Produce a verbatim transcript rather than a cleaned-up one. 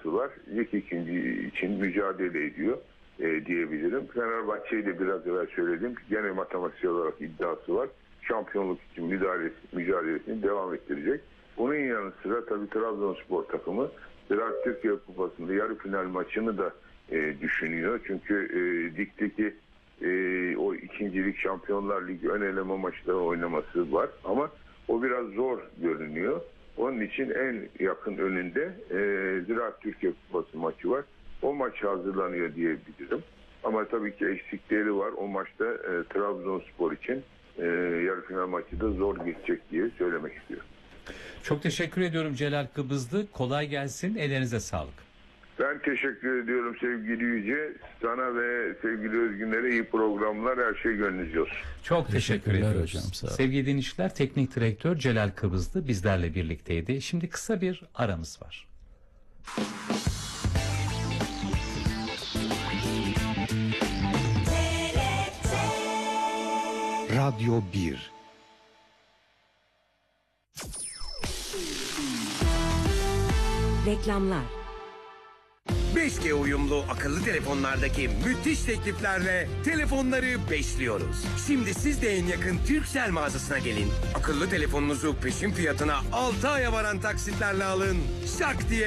iddiası var. Lig ikinci için mücadele ediyor e, diyebilirim. Fenerbahçe'yi de biraz evvel söyledim. Gene matematiksel olarak iddiası var. Şampiyonluk için müdahalesi, mücadelesini devam ettirecek. Bunun yanı sıra tabii Trabzonspor takımı Ziraat Türkiye Kupası'nda yarı final maçını da e, düşünüyor. Çünkü e, ligdeki e, o ikincilik Şampiyonlar Ligi ön eleme maçları oynaması var. Ama o biraz zor görünüyor. Onun için en yakın önünde e, Ziraat Türkiye Kupası maçı var. O maç hazırlanıyor diyebilirim. Ama tabii ki eksikleri var. O maçta e, Trabzonspor için e, yarı final maçı da zor geçecek diye söylemek istiyorum. Çok teşekkür ediyorum Celal Kıbızlı. Kolay gelsin. Ellerinize sağlık. Ben teşekkür ediyorum sevgili Yüce. Sana ve sevgili Özgünler'e iyi programlar, her şey gönlünüzce olsun. Çok teşekkür ediyoruz. Hocam, sağ olun. Sevgili dinleyiciler, teknik direktör Celal Kıbızlı bizlerle birlikteydi. Şimdi kısa bir aramız var. Radyo bir. Reklamlar. beş G uyumlu akıllı telefonlardaki müthiş tekliflerle telefonları beşliyoruz. Şimdi siz de en yakın Turkcell mağazasına gelin. Akıllı telefonunuzu peşin fiyatına altı aya varan taksitlerle alın. Şak diye